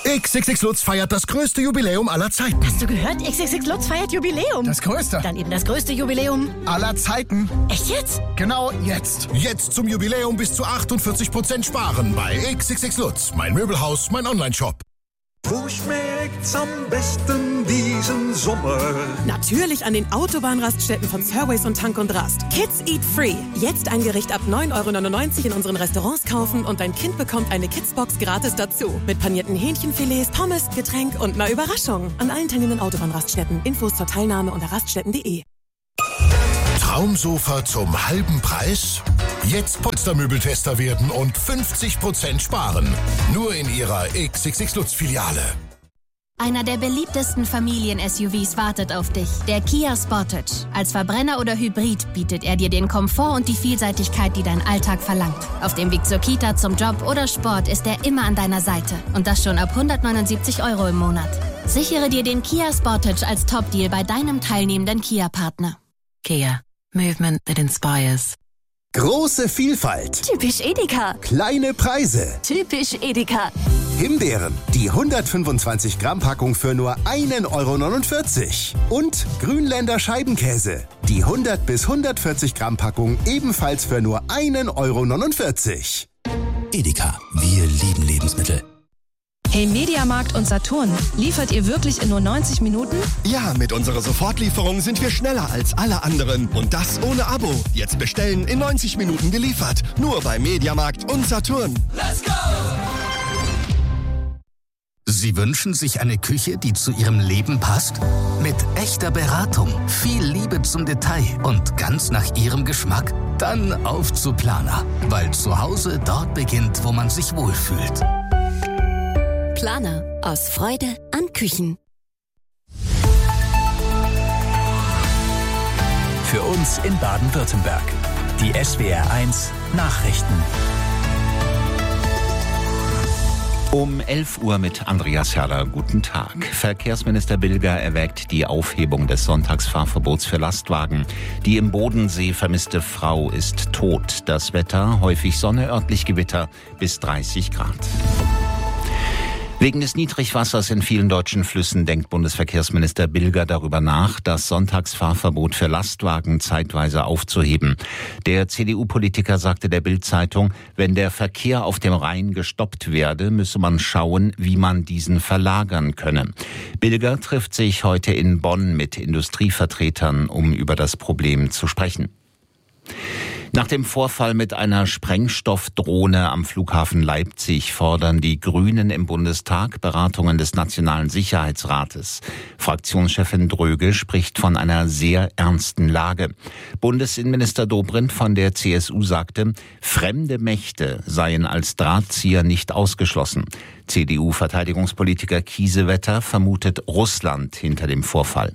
XXX Lutz feiert das größte Jubiläum aller Zeiten. Hast du gehört? XXX Lutz feiert Jubiläum. Das größte? Dann eben das größte Jubiläum aller Zeiten. Echt jetzt? Genau jetzt. Jetzt zum Jubiläum bis zu 48% sparen bei XXX Lutz. Mein Möbelhaus, mein Onlineshop. Wo schmeckt's am besten diesen Sommer? Natürlich an den Autobahnraststätten von Surways und Tank und Rast. Kids Eat Free. Jetzt ein Gericht ab 9,99 € in unseren Restaurants kaufen und dein Kind bekommt eine Kidsbox gratis dazu. Mit panierten Hähnchenfilets, Pommes, Getränk und einer Überraschung. An allen teilnehmenden Autobahnraststätten. Infos zur Teilnahme unter raststätten.de. Traumsofa zum halben Preis? Jetzt Polstermöbeltester werden und 50% sparen. Nur in Ihrer XXX Lutz-Filiale. Einer der beliebtesten Familien-SUVs wartet auf dich, der Kia Sportage. Als Verbrenner oder Hybrid bietet er dir den Komfort und die Vielseitigkeit, die dein Alltag verlangt. Auf dem Weg zur Kita, zum Job oder Sport ist er immer an deiner Seite. Und das schon ab 179 € im Monat. Sichere dir den Kia Sportage als Top-Deal bei deinem teilnehmenden Kia-Partner. Kia. Movement that inspires. Große Vielfalt. Typisch Edeka. Kleine Preise. Typisch Edeka. Himbeeren, die 125 Gramm Packung für nur 1,49 €. Und Grünländer Scheibenkäse, die 100 bis 140 Gramm Packung ebenfalls für nur 1,49 €. Edeka, wir lieben Lebensmittel. Hey Mediamarkt und Saturn, liefert ihr wirklich in nur 90 Minuten? Ja, mit unserer Sofortlieferung sind wir schneller als alle anderen. Und das ohne Abo. Jetzt bestellen, in 90 Minuten geliefert. Nur bei Mediamarkt und Saturn. Let's go! Sie wünschen sich eine Küche, die zu Ihrem Leben passt? Mit echter Beratung, viel Liebe zum Detail und ganz nach Ihrem Geschmack? Dann auf zu Planer, weil zu Hause dort beginnt, wo man sich wohlfühlt. Planer. Aus Freude an Küchen. Für uns in Baden-Württemberg. Die SWR1 Nachrichten. Um 11 Uhr mit Andreas Herrler. Guten Tag. Verkehrsminister Bilger erwägt die Aufhebung des Sonntagsfahrverbots für Lastwagen. Die im Bodensee vermisste Frau ist tot. Das Wetter, häufig Sonne, örtlich Gewitter bis 30 Grad. Wegen des Niedrigwassers in vielen deutschen Flüssen denkt Bundesverkehrsminister Bilger darüber nach, das Sonntagsfahrverbot für Lastwagen zeitweise aufzuheben. Der CDU-Politiker sagte der Bild-Zeitung, wenn der Verkehr auf dem Rhein gestoppt werde, müsse man schauen, wie man diesen verlagern könne. Bilger trifft sich heute in Bonn mit Industrievertretern, um über das Problem zu sprechen. Nach dem Vorfall mit einer Sprengstoffdrohne am Flughafen Leipzig fordern die Grünen im Bundestag Beratungen des Nationalen Sicherheitsrates. Fraktionschefin Dröge spricht von einer sehr ernsten Lage. Bundesinnenminister Dobrindt von der CSU sagte, fremde Mächte seien als Drahtzieher nicht ausgeschlossen. CDU-Verteidigungspolitiker Kiesewetter vermutet Russland hinter dem Vorfall.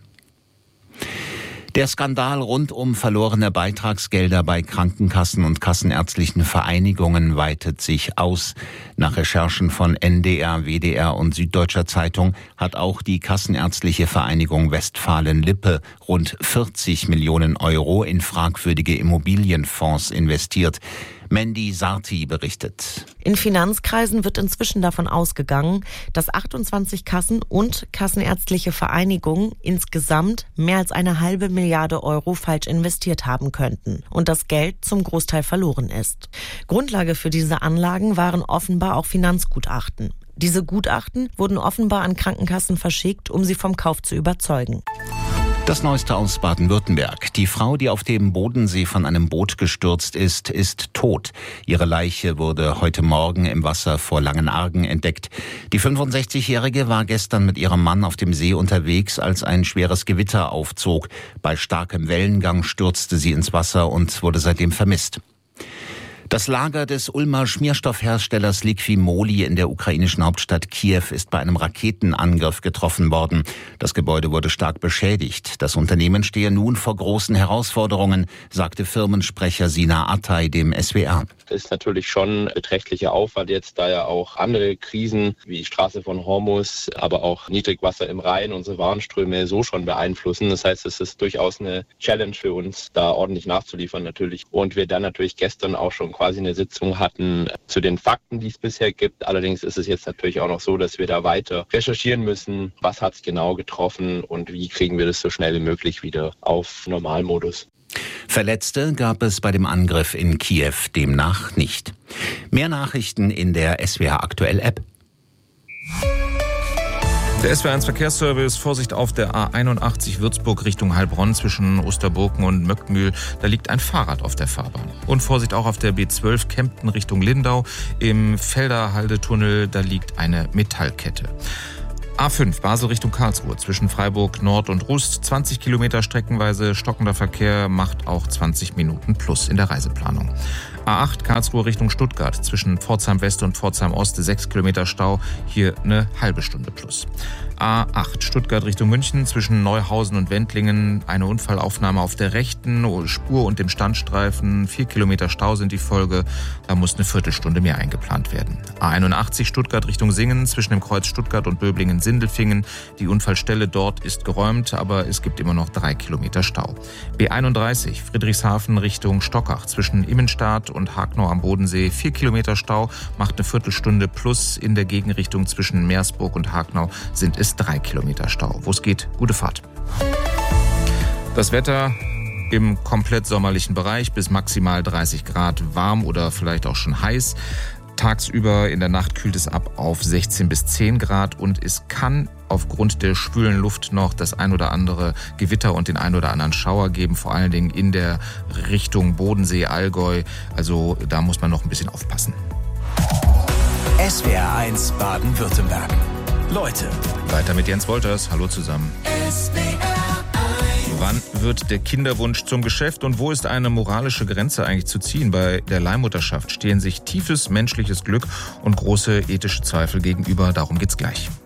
Der Skandal rund um verlorene Beitragsgelder bei Krankenkassen und kassenärztlichen Vereinigungen weitet sich aus. Nach Recherchen von NDR, WDR und Süddeutscher Zeitung hat auch die Kassenärztliche Vereinigung Westfalen-Lippe rund 40 Millionen € in fragwürdige Immobilienfonds investiert. Mandy Sarti berichtet. In Finanzkreisen wird inzwischen davon ausgegangen, dass 28 Kassen und kassenärztliche Vereinigungen insgesamt mehr als 1,5 Milliarde € falsch investiert haben könnten und das Geld zum Großteil verloren ist. Grundlage für diese Anlagen waren offenbar auch Finanzgutachten. Diese Gutachten wurden offenbar an Krankenkassen verschickt, um sie vom Kauf zu überzeugen. Das Neueste aus Baden-Württemberg. Die Frau, die auf dem Bodensee von einem Boot gestürzt ist, ist tot. Ihre Leiche wurde heute Morgen im Wasser vor Langenargen entdeckt. Die 65-Jährige war gestern mit ihrem Mann auf dem See unterwegs, als ein schweres Gewitter aufzog. Bei starkem Wellengang stürzte sie ins Wasser und wurde seitdem vermisst. Das Lager des Ulmer Schmierstoffherstellers Liqui-Moly in der ukrainischen Hauptstadt Kiew ist bei einem Raketenangriff getroffen worden. Das Gebäude wurde stark beschädigt. Das Unternehmen stehe nun vor großen Herausforderungen, sagte Firmensprecher Sina Atay dem SWR. Das ist natürlich schon beträchtlicher Aufwand jetzt, da ja auch andere Krisen wie die Straße von Hormuz, aber auch Niedrigwasser im Rhein unsere Warenströme so schon beeinflussen. Das heißt, es ist durchaus eine Challenge für uns, da ordentlich nachzuliefern natürlich. Und wir dann natürlich gestern auch schon quasi eine Sitzung hatten zu den Fakten, die es bisher gibt. Allerdings ist es jetzt natürlich auch noch so, dass wir da weiter recherchieren müssen, was hat es genau getroffen und wie kriegen wir das so schnell wie möglich wieder auf Normalmodus. Verletzte gab es bei dem Angriff in Kiew demnach nicht. Mehr Nachrichten in der SWR Aktuell App. Der SWR1 Verkehrsservice, Vorsicht auf der A81 Würzburg Richtung Heilbronn zwischen Osterburken und Möckmühl. Da liegt ein Fahrrad auf der Fahrbahn. Und Vorsicht auch auf der B12 Kempten Richtung Lindau. Im Felderhaldetunnel, da liegt eine Metallkette. A5 Basel Richtung Karlsruhe zwischen Freiburg Nord und Rust. 20 Kilometer streckenweise stockender Verkehr, macht auch 20 Minuten plus in der Reiseplanung. A8 Karlsruhe Richtung Stuttgart zwischen Pforzheim West und Pforzheim Ost 6 Kilometer Stau, hier eine halbe Stunde plus. A8 Stuttgart Richtung München zwischen Neuhausen und Wendlingen, eine Unfallaufnahme auf der rechten Spur und dem Standstreifen, 4 Kilometer Stau sind die Folge, da muss eine Viertelstunde mehr eingeplant werden. A81 Stuttgart Richtung Singen zwischen dem Kreuz Stuttgart und Böblingen-Sindelfingen, die Unfallstelle dort ist geräumt, aber es gibt immer noch 3 Kilometer Stau. B31 Friedrichshafen Richtung Stockach zwischen Immenstadt und Hagnau am Bodensee, 4 Kilometer Stau, macht eine Viertelstunde plus, in der Gegenrichtung zwischen Meersburg und Hagnau sind es 3 Kilometer Stau. Wo es geht, gute Fahrt. Das Wetter im komplett sommerlichen Bereich bis maximal 30 Grad warm oder vielleicht auch schon heiß. Tagsüber in der Nacht kühlt es ab auf 16 bis 10 Grad und es kann aufgrund der schwülen Luft noch das ein oder andere Gewitter und den ein oder anderen Schauer geben, vor allen Dingen in der Richtung Bodensee, Allgäu. Also da muss man noch ein bisschen aufpassen. SWR1 Baden-Württemberg. Leute. Weiter mit Jens Wolters. Hallo zusammen. Wann wird der Kinderwunsch zum Geschäft und wo ist eine moralische Grenze eigentlich zu ziehen? Bei der Leihmutterschaft stehen sich tiefes menschliches Glück und große ethische Zweifel gegenüber. Darum geht's gleich.